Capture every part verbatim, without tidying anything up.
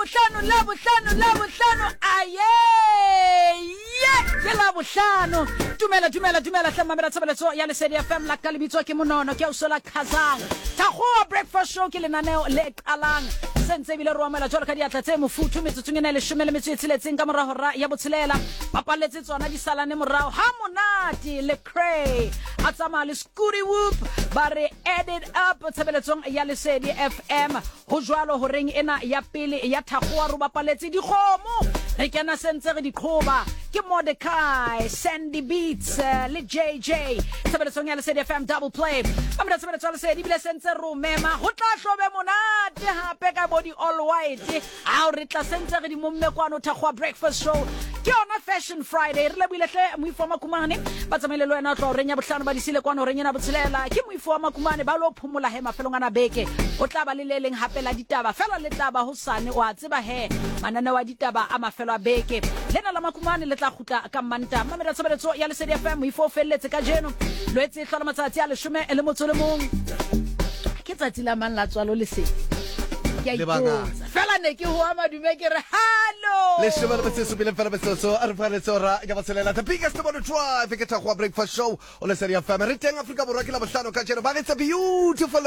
Labuhlano, Labuhlano, Labuhlano, aye, yeah, Labuhlano. Tumela, tumela, tumela, tlhamamela tshebeletso ya Lesedi F M la ka lebitso ke Monono ke Usola Khazang. Thakgoa breakfast show ke lenaneo le qalang. Sentse bile ro amela jwalo ka diatla tse mofuthu metsotsong ena le shome le metso e tsheletseng ka mora hora ya botshelela. Papaletse tsona di salane morao ha monate le cray. A tsama le Scooty Whoop ba re edit up tsebeletsong ya Lesedi F M. Ho jwalo ho reng ena ya pele ya Thakgoa ro bapaletse di khomo. Re kena sentse re di khoba ke Mordecai, Sandy Beats, uh, le J J. Tsebeletsong ya Lesedi F M double play. Amra tsebeletsong ya Lesedi bile sentse ro mema. Ho tla hlobe monate hape ka body all white. A re tla sentse re di momme kwano Thakgoa breakfast show. Ke ona Fashion Friday. Re le buile hle moifo makumane. Ba tsamaile lo ena tlo renya botlhano ba disile kwano renyana botshelela. Ke moifo makumane ba lo phumula he mafelong ana beke. O tla ba le leleng hape la ditaba. Fela le taba ho sane wa tseba he. Manane wa ditaba a mafelo a beke. Lena la makumane le tla khutla ka manta. Mamela tshebeletso ya Lesedi F M moifo felletse ka jeno. Loetse hlola matsatsi a leshome le motso le mong. Ke tsatsi la mang la tswalo le se. Le banga fela ne ke ho amadume ke re hallo le sheba le tseso bile fela betso a re fa le tsora ya batselela the biggest morning drive ke Thakgoa breakfast show o le Lesedi F M re teng Afrika Borwa ke la bohlano ka jeno ba re tsa beautiful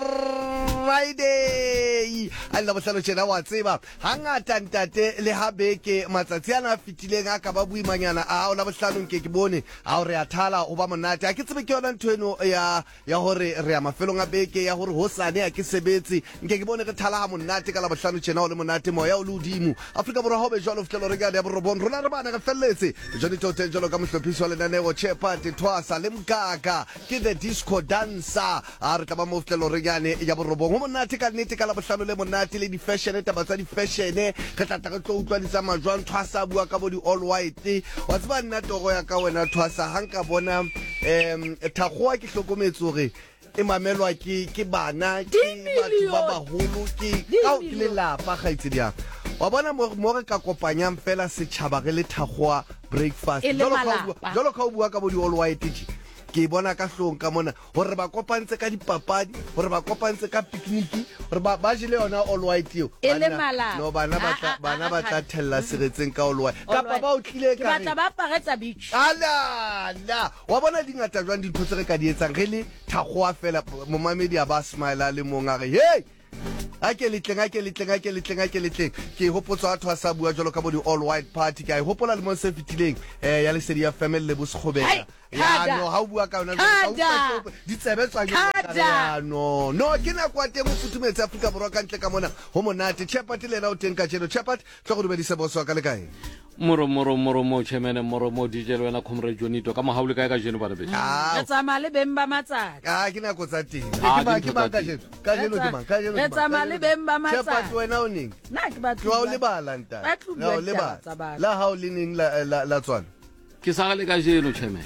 Friday a la bohlano tjena wa tseba hangata ntate le habeke matsatsi ana a fitileng a ka ba buimanyana a o la bohlano nke ke bone a re a thala o ba monate a ke tsebe ke yona nthweno ya ya hore re ya mafelong a beke ya hore ho sane a ke sebetse nke ke bone re thala monate ka la bohlano tjena o le monate moya o le udimo Afrika Borwa ho be jwalo fitelo re ga ya borobong rona re bana re felletse jone tote jalo ka mohlophisi wa lenaneo Chepati Twasa le Mkaka ke the disco dancer a re tla ba mo fitelo re gane ya borobong ho monate ka nnete ka la bohlano le monate le di fashion taba tsa di fashion re tla tla re tlo utlwa di tsa majwang Twasa bua ka bo di all white wa tseba nna togo ya ka wena Twasa hanka bona em Thakgoa ke hlokometso re e mamelwa ke ke bana ke batho ba baholo ke ka ke le lapa ga itse dia wa bona mo re ka kopanyang fela setšhaba re le Thakgoa breakfast jalo ka o bua ka bo di all white ke bona ka hlong ka mona hore ba kopantse ka dipapadi hore ba kopantse ka picnic hore ba ba jile yona all white eo no bana ba bana ba tla thella seretseng ka all white ka ba o tlile ka batla ba paretsa beach ala la wa bona dingata jwang di thotse re ka di etsang re le Thakgoa fela momamedi a ba smile le monga re hey a ke letleng a ke letleng a ke letleng a ke letleng ke hopotsa batho ba sa bua jalo ka bo di all white party ka e hopola le mo se fitileng eh ya Lesedi ya family le boskgobela ya no ha o bua ka ona di tsebetswa ya no no ke na kwa teng mo futumetse Afrika Borwa ka ntle ka mona ho monate Chepati le na o teng ka jeno Chepati tlo go dumedisa boso ka le kae moro moro moro mo chemene moro mo D J wena comrade Jonito ka mohaule kae ka jeno ba re be re tsama le bemba matsatsi ka ke na go tsa teng ke ba ke ba ka jeno ka jeno ke ba ka jeno re tsama le bemba matsatsi Chepati wena o neng na ke batho wa o le bala nta la o le ba la ha o le neng la la tswana ke sa le ka jeno chemene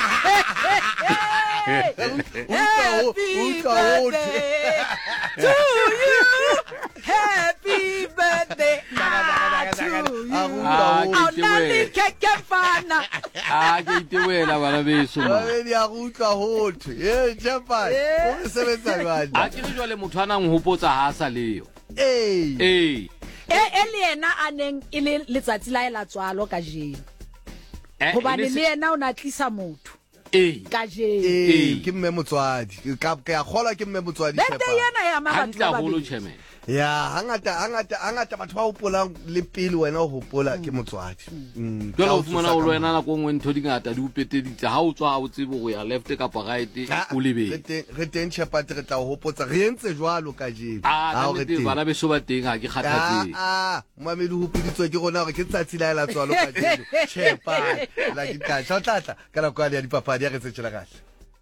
Happy birthday to you. Happy birthday to you. Ah, nani keke fana. Ah, ke itewela bana beso. Ba be ya go utlwa hotho. Ye Chepati. O sebetsa jwale. A ke jwale motho ana ngopotsa ha sa leo. Eh. Eh. Eh eliena aneng ile letsatsi la ela tswalo ka jeno. Hobane le yena o na tlisa motho. Eh ka je eh ke mme motswadi ka ka gola ke mme motswadi Chepati bete yena ya mabatho ba holo chemene ya hangata hangata hangata batho ba hopola le pele wena o hopola ke motswadi jalo o fumana o lwena na go ngwe ntho dingata di upeteditse ha o tswa ha o tsebo go ya left ka pa right o lebe re teng Chepati re tla o hopotsa re entse jwalo ka je ha o re teng bana beso ba teng ha ke kgathatse ah mamedi ho puditswe ke gona gore ke tsatsi la ela tswalo ka je Chepati la ke ka tlatla ka la kwa ya dipapadi ya re tsetshela gahle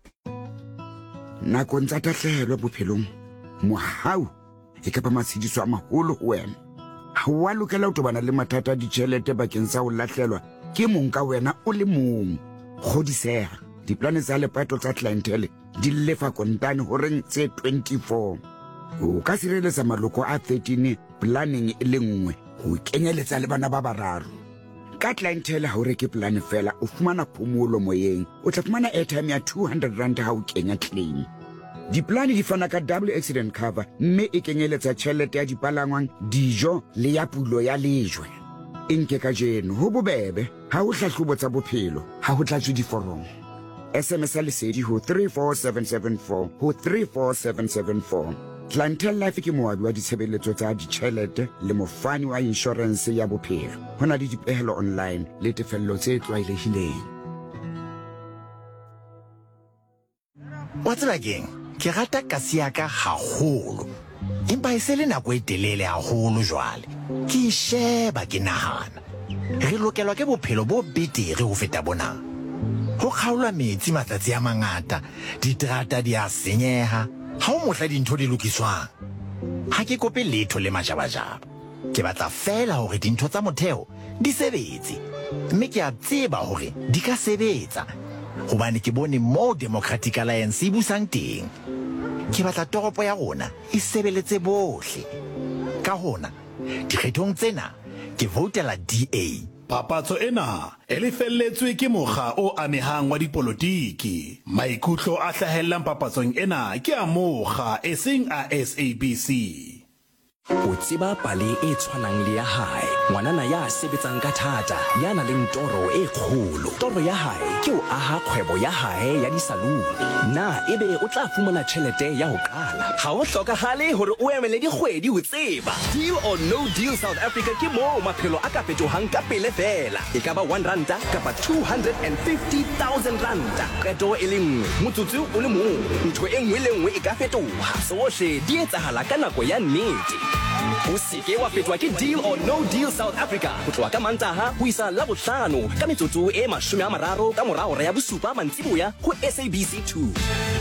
nako ntsa tahlelo bophelong mohau e ka ba matshidiso a maholo ho wena ha wa lokela ho tobana le mathata a ditjhelete bakeng sa ho lahlelwa ke mong ka wena o le mong kgodiseha diplane tsa lepato tsa clientele di lefa kontane ho reng tse twenty-four o ka sireletsa maloko a thirteen planning e le nngwe ho kenyeletsa le bana ba bararo ka clientele ha o reke plan fela o fumana phomolo moyeng o tla fumana airtime ya two hundred rand ha o kenya claim Diplane di fana ka double accident cover mme e kenyeletsa tjhelete ya dipalangwang, dijo le ya pulo ya lejwe. E nke ka jeno ho bobebe ha ho hlahlobo tsa bophelo ha ho tlatswe diforomo. S M S lesedi ho three four seven seven four ho three four seven seven four. Clientele Life ke moabi wa ditshebeletso tsa ditjhelete le mofani wa insurance ya bophelo. Hona le dipehelo online le tefello tse tlwaelehileng. Wa tsela keng ke rata kasi ya ka haholo empa e se le nako e telele haholo jwale ke sheba ke nahana re lokelwa ke bophelo bo betere ho feta bona ho kgaolwa metsi matsatsi a mangata diterata di a senyeha ha o mohla dintho di lokiswang ha ke kope letho le majabajaba ke batla fela hore dintho tsa motheo di sebetse mme ke a tseba hore di ka sebetsa hobane ke bone mo Democratic Alliance e busang teng ke batla toropo ya rona e sebeletse bohle ka hona dikgethong tsena ke votela D A. Papatso ena e lefelletswe ke mokga o amehang wa dipolotiki. Maikutlo a hlahellang papatsong ena ke a mokga e seng a S A B C. O tseba pale e tshwanang le ya hae ngwanana ya sebetsang ka thata ya na le toro e kgolo. Toro ya hae ke o aha kgwebo ya hae ya disaluni na ebe o tla fumana tjhelete ya ho qala ha o hlokahale hore o emele dikgwedi ho tseba. Deal or no deal South Africa ke mo maphelo a ka fetohang ka pele fela e ka ba one ranta kapa two hundred fifty thousand ranta qeto e le nngwe motsotso o le mong ntho e nngwe le nngwe e ka fetoha sohle di etsahala ka nako ya nnete. O seke wa fetwa ke Deal or No Deal South Africa ho tloha ka Mantaha ho isa Labohlano ka metsotso e mashome a mararo ka morao ya bosupa mantsiboya ho S A B C two.